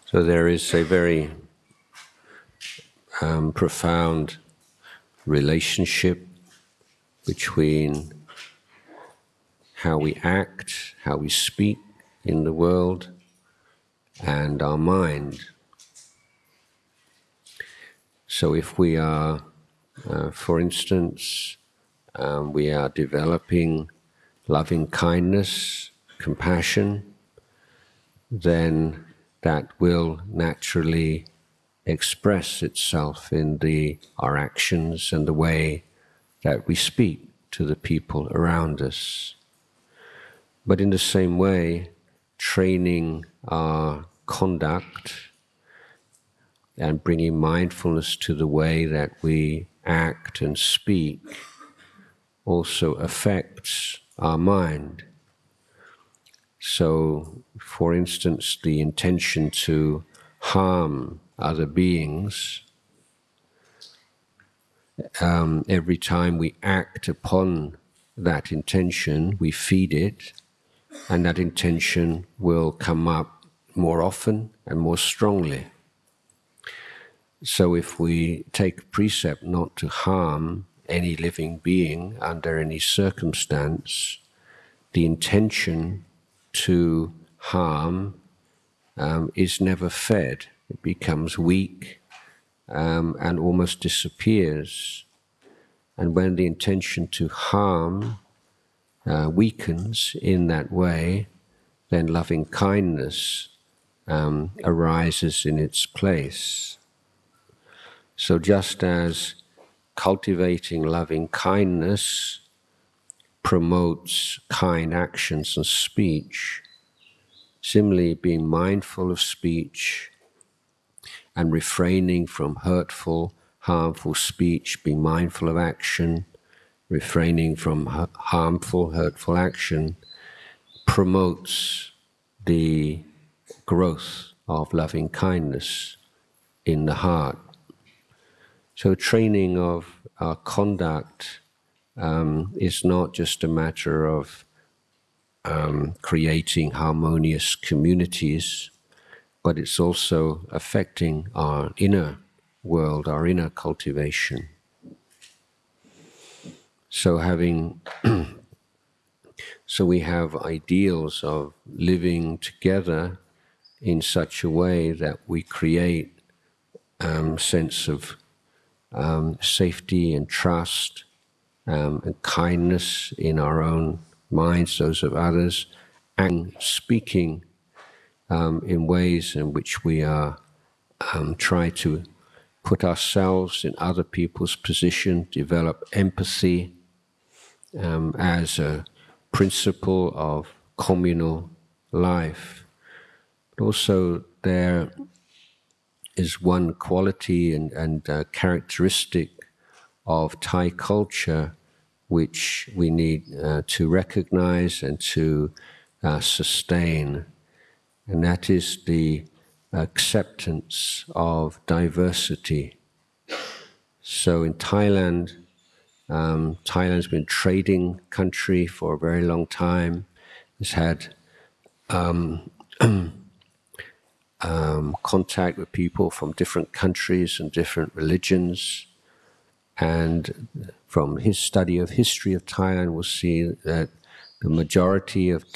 So there is a very profound relationship between how we act, how we speak in the world, and our mind. So if we are, for instance, we are developing loving kindness, compassion, then that will naturally express itself in our actions and the way that we speak to the people around us. But in the same way, training our conduct and bringing mindfulness to the way that we act and speak also affects our mind. So, for instance, the intention to harm other beings, every time we act upon that intention, we feed it, and that intention will come up more often and more strongly. So if we take a precept not to harm any living being under any circumstance, the intention to harm is never fed. It becomes weak and almost disappears. And when the intention to harm weakens in that way, then loving kindness arises in its place. So just as cultivating loving kindness promotes kind actions and speech, similarly being mindful of speech and refraining from hurtful, harmful speech, being mindful of action, refraining from harmful, hurtful action, promotes the growth of loving kindness in the heart. So training of our conduct is not just a matter of creating harmonious communities, but it's also affecting our inner world, our inner cultivation. So so we have ideals of living together in such a way that we create sense of safety and trust and kindness in our own minds, those of others, and speaking in ways in which we are try to put ourselves in other people's position, develop empathy as a principle of communal life. But also there is one quality and characteristic of Thai culture which we need to recognize and to sustain, and that is the acceptance of diversity. So in Thailand, Thailand's been a trading country for a very long time. It's had contact with people from different countries and different religions. And from his study of history of Thailand, we'll see that the majority of